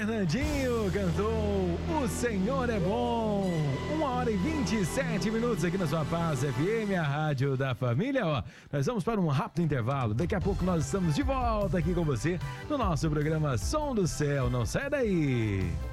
Fernandinho cantou O Senhor é Bom. 1h27 aqui na sua Paz FM, a rádio da família. Ó, nós vamos para um rápido intervalo. Daqui a pouco nós estamos de volta aqui com você no nosso programa Som do Céu. Não sai daí.